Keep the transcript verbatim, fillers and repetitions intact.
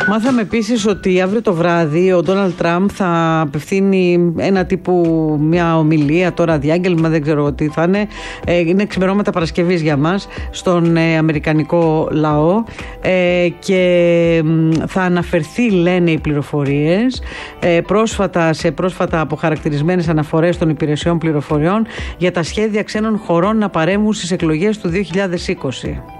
Μάθαμε επίσης ότι αύριο το βράδυ ο Ντόναλντ Τραμπ θα απευθύνει ένα τύπου μια ομιλία, τώρα διάγγελμα, δεν ξέρω τι θα είναι. Είναι ξημερώματα Παρασκευής για μας, στον αμερικανικό λαό, και θα αναφερθεί, λένε οι πληροφορίες, πρόσφατα, σε πρόσφατα αποχαρακτηρισμένες αναφορές των υπηρεσιών πληροφοριών για τα σχέδια ξένων χωρών να παρέμβουν στις εκλογές του δύο χιλιάδες είκοσι.